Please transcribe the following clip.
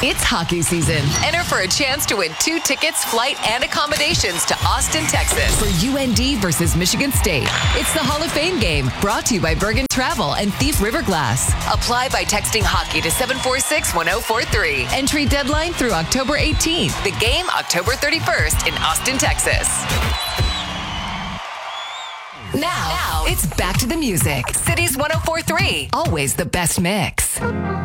It's hockey season. Enter for a chance to win 2 tickets, flight, and accommodations to Austin, Texas for UND versus Michigan State. It's the Hall of Fame game, brought to you by Bergen Travel and Thief River Glass. Apply by texting hockey to 746-1043. Entry deadline through October 18th. The game October 31st in Austin, Texas. Now, it's back to the music. Cities 104.3. Always the best mix.